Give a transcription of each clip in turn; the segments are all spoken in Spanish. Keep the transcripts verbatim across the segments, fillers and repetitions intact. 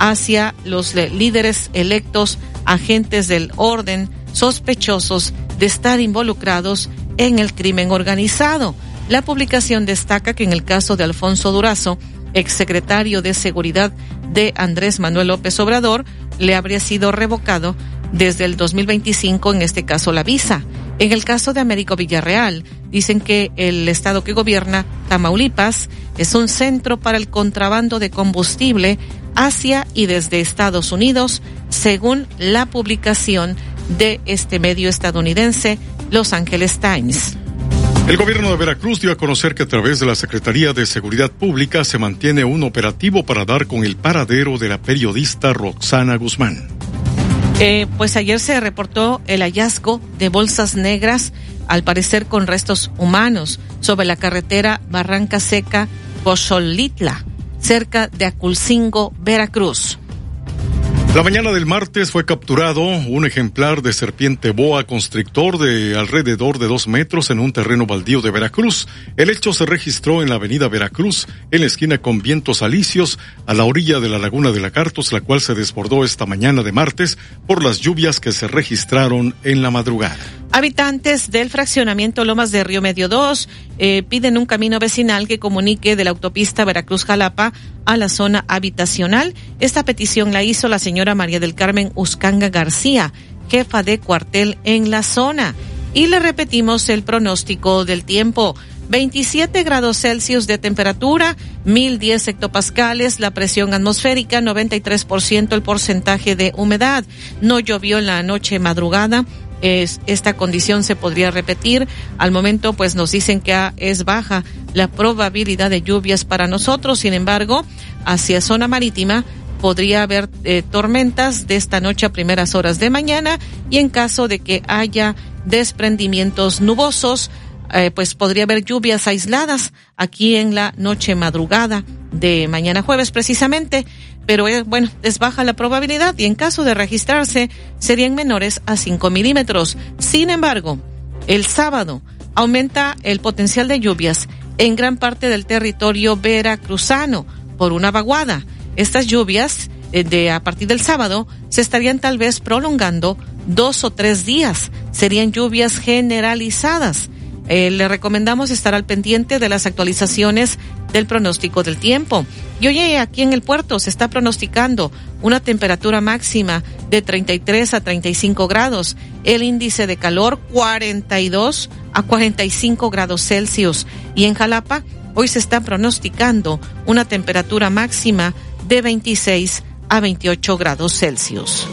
hacia los líderes electos, agentes del orden, sospechosos de estar involucrados en el crimen organizado. La publicación destaca que en el caso de Alfonso Durazo, exsecretario de Seguridad de Andrés Manuel López Obrador, le habría sido revocado desde el dos mil veinticinco, en este caso, la visa. En el caso de Américo Villarreal, dicen que el estado que gobierna, Tamaulipas, es un centro para el contrabando de combustible hacia y desde Estados Unidos, según la publicación de este medio estadounidense, Los Angeles Times. El gobierno de Veracruz dio a conocer que a través de la Secretaría de Seguridad Pública se mantiene un operativo para dar con el paradero de la periodista Roxana Guzmán. Eh, pues ayer se reportó el hallazgo de bolsas negras, al parecer con restos humanos, sobre la carretera Barranca Seca, Poxolitla, cerca de Aculcingo, Veracruz. La mañana del martes fue capturado un ejemplar de serpiente boa constrictor de alrededor de dos metros en un terreno baldío de Veracruz. El hecho se registró en la avenida Veracruz, en la esquina con Vientos Alicios, a la orilla de la laguna de Lagartos, la cual se desbordó esta mañana de martes por las lluvias que se registraron en la madrugada. Habitantes del fraccionamiento Lomas de Río Medio dos eh, piden un camino vecinal que comunique de la autopista Veracruz-Jalapa a la zona habitacional. Esta petición la hizo la señora María del Carmen Uscanga García, jefa de cuartel en la zona. Y le repetimos el pronóstico del tiempo. veintisiete grados Celsius de temperatura, mil diez hectopascales, la presión atmosférica, noventa y tres por ciento el porcentaje de humedad. No llovió en la noche madrugada. Es, esta condición se podría repetir. Al momento, pues nos dicen que es baja la probabilidad de lluvias para nosotros. Sin embargo, hacia zona marítima podría haber eh, tormentas de esta noche a primeras horas de mañana, y en caso de que haya desprendimientos nubosos, eh, pues podría haber lluvias aisladas aquí en la noche madrugada de mañana jueves precisamente. Pero eh, bueno, es baja la probabilidad y en caso de registrarse serían menores a cinco milímetros. Sin embargo, el sábado aumenta el potencial de lluvias en gran parte del territorio veracruzano por una vaguada. Estas lluvias eh, de a partir del sábado se estarían tal vez prolongando dos o tres días. Serían lluvias generalizadas. Eh, le recomendamos estar al pendiente de las actualizaciones del pronóstico del tiempo. Y hoy aquí en el puerto se está pronosticando una temperatura máxima de treinta y tres a treinta y cinco grados, el índice de calor cuarenta y dos a cuarenta y cinco grados Celsius. Y en Jalapa hoy se está pronosticando una temperatura máxima de veintiséis a veintiocho grados Celsius.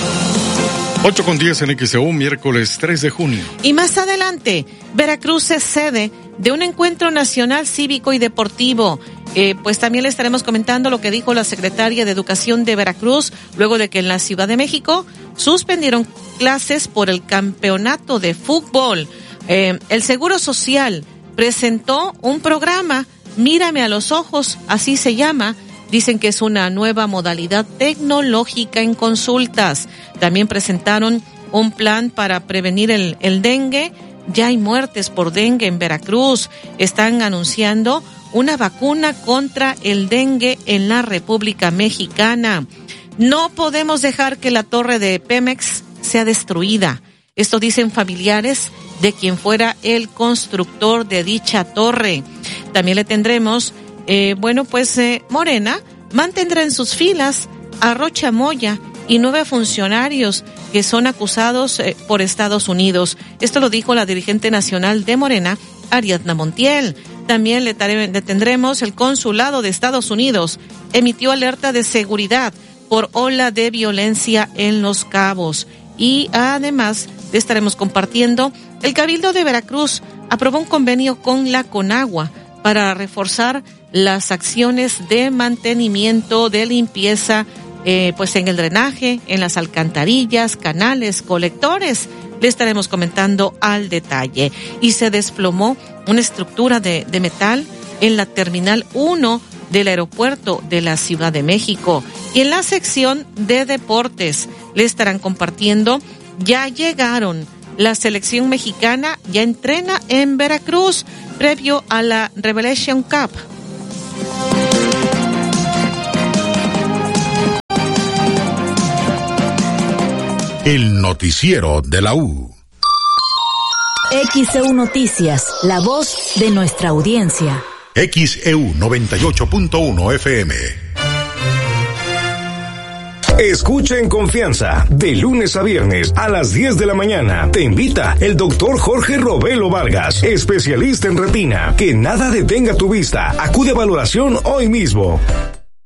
ocho con diez en X E U, miércoles tres de junio. Y más adelante, Veracruz es sede de un encuentro nacional cívico y deportivo. Eh, pues también le estaremos comentando lo que dijo la secretaria de Educación de Veracruz, luego de que en la Ciudad de México suspendieron clases por el campeonato de fútbol. Eh, el Seguro Social presentó un programa, Mírame a los ojos, así se llama. Dicen que es una nueva modalidad tecnológica en consultas. También presentaron un plan para prevenir el, el dengue. Ya hay muertes por dengue en Veracruz. Están anunciando una vacuna contra el dengue en la República Mexicana. No podemos dejar que la torre de Pemex sea destruida. Esto dicen familiares de quien fuera el constructor de dicha torre. También le tendremos Eh, bueno, pues eh, Morena mantendrá en sus filas a Rocha Moya y nueve funcionarios que son acusados eh, por Estados Unidos. Esto lo dijo la dirigente nacional de Morena, Ariadna Montiel. También le, tare- le tendremos el consulado de Estados Unidos. Emitió alerta de seguridad por ola de violencia en Los Cabos. Y además le estaremos compartiendo, el Cabildo de Veracruz aprobó un convenio con la Conagua para reforzar las acciones de mantenimiento, de limpieza, eh, pues en el drenaje, en las alcantarillas, canales, colectores. Le estaremos comentando al detalle. Y se desplomó una estructura de, de metal en la Terminal uno del aeropuerto de la Ciudad de México. Y en la sección de deportes le estarán compartiendo, ya llegaron. La selección mexicana ya entrena en Veracruz previo a la Revelation Cup. el noticiero de la U. X E U Noticias, la voz de nuestra audiencia. X E U noventa y ocho punto uno F M. Escucha en confianza, de lunes a viernes a las diez de la mañana. Te invita el doctor Jorge Robelo Vargas, especialista en retina. Que nada detenga tu vista. Acude a valoración hoy mismo.